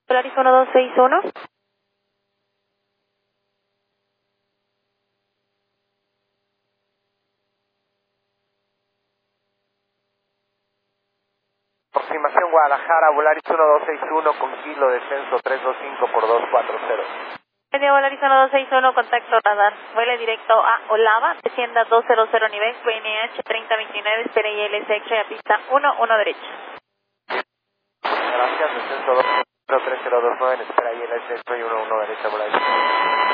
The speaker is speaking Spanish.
Volaris 1261. Aproximación Guadalajara, Volaris 1261 con kilo, descenso 325 por 240. Media Volaris 1261, contacto radar. Vuela directo a Olava, descienda 200 nivel, QNH 3029, espera ILS X-ray a pista 11 derecha. Gracias, descenso 20329, espera ILS X-ray 11 derecha, Volaris.